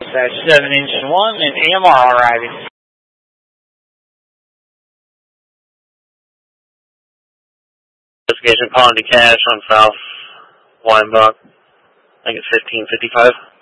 7-1 and AMR arriving. Investigation Pond to Cash on South Weinbach. I think it's 1555.